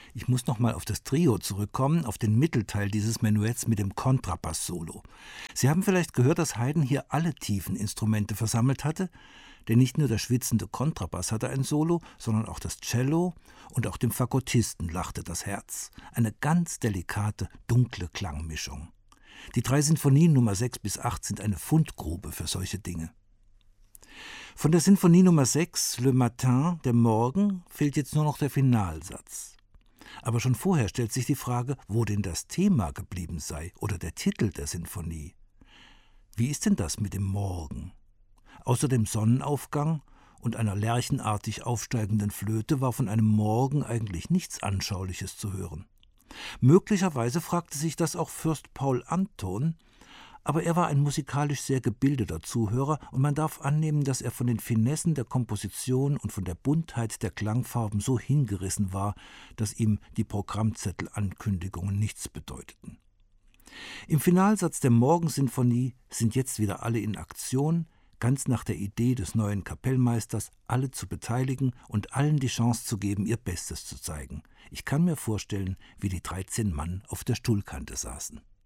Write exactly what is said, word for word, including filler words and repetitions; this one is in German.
Ich muss noch mal auf das Trio zurückkommen, auf den Mittelteil dieses Menuetts mit dem Kontrabass-Solo. Sie haben vielleicht gehört, dass Haydn hier alle tiefen Instrumente versammelt hatte, denn nicht nur der schwitzende Kontrabass hatte ein Solo, sondern auch das Cello und auch dem Fagottisten lachte das Herz. Eine ganz delikate, dunkle Klangmischung. Die drei Sinfonien Nummer sechs bis acht sind eine Fundgrube für solche Dinge. Von der Sinfonie Nummer sechs, Le Matin, der Morgen, fehlt jetzt nur noch der Finalsatz. Aber schon vorher stellt sich die Frage, wo denn das Thema geblieben sei oder der Titel der Sinfonie. Wie ist denn das mit dem Morgen? Außer dem Sonnenaufgang und einer lerchenartig aufsteigenden Flöte war von einem Morgen eigentlich nichts Anschauliches zu hören. Möglicherweise fragte sich das auch Fürst Paul Anton, aber er war ein musikalisch sehr gebildeter Zuhörer und man darf annehmen, dass er von den Finessen der Komposition und von der Buntheit der Klangfarben so hingerissen war, dass ihm die Programmzettelankündigungen nichts bedeuteten. Im Finalsatz der Morgensinfonie sind jetzt wieder alle in Aktion, ganz nach der Idee des neuen Kapellmeisters, alle zu beteiligen und allen die Chance zu geben, ihr Bestes zu zeigen. Ich kann mir vorstellen, wie die dreizehn Mann auf der Stuhlkante saßen.